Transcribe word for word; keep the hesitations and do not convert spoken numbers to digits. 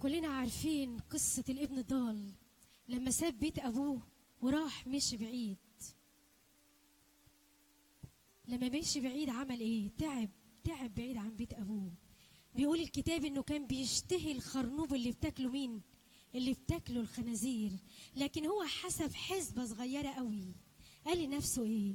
كلنا عارفين قصة الابن الضال لما ساب بيت أبوه وراح مشي بعيد. لما مشي بعيد عمل إيه؟ تعب تعب بعيد عن بيت أبوه. بيقول الكتاب إنه كان بيشتهي الخرنوب اللي بتاكله مين؟ اللي بتاكله الخنازير. لكن هو حسب حسبة صغيرة قوي، قال لنفسه إيه؟